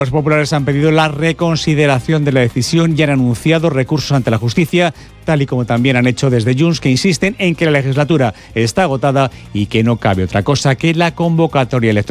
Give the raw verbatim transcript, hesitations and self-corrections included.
Los populares han pedido la reconsideración de la decisión y han anunciado recursos ante la justicia, tal y como también han hecho desde Junts, que insisten en que la legislatura está agotada y que no cabe otra cosa que la convocatoria electoral.